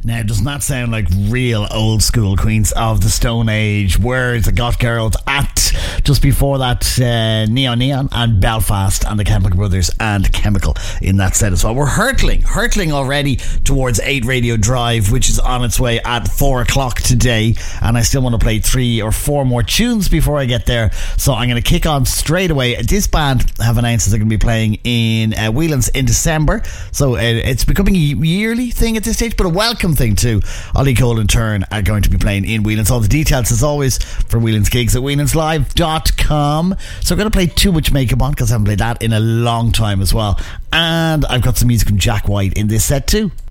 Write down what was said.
Now, doesn't that sound like real old school Queens of the Stone Age? Words that got girls at just before that Neon and Belfast and the Chemical Brothers and Chemical in that set as well. We're hurtling already towards 8 Radio Drive, which is on its way at 4 o'clock today, and I still want to play 3 or 4 more tunes before I get there, so I'm going to kick on straight away. This band have announced that they're going to be playing in Whelan's in December, so it's becoming a yearly thing at this stage, but a welcome thing too. Ollie Cole and Turn are going to be playing in Whelan's. All the details as always for Whelan's gigs at whelanslive.com. So I'm going to play Too Much Makeup On because I haven't played that in a long time as well, and I've got some music from Jack White in this set too.